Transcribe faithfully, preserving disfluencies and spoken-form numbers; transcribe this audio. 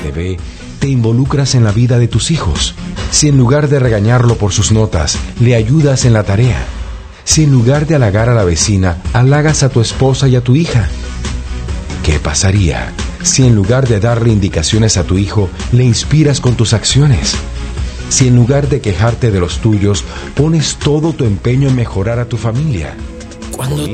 te ve, te involucras en la vida de tus hijos? Si en lugar de regañarlo por sus notas, le ayudas en la tarea. Si en lugar de halagar a la vecina, halagas a tu esposa y a tu hija. ¿Qué pasaría si en lugar de darle indicaciones a tu hijo, le inspiras con tus acciones? Si en lugar de quejarte de los tuyos, pones todo tu empeño en mejorar a tu familia. Cuando